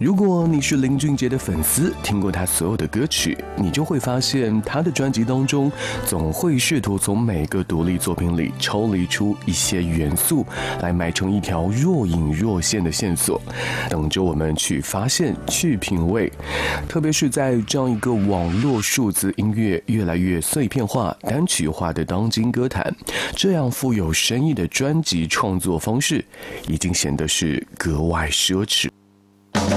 如果你是林俊杰的粉丝，听过他所有的歌曲，你就会发现他的专辑当中总会试图从每个独立作品里抽离出一些元素，来埋成一条若隐若现的线索，等着我们去发现、去品味。特别是在这样一个网络数字音乐越来越碎片化、单曲化的当今歌坛，这样富有深意的专辑创作方式已经显得是格外奢侈。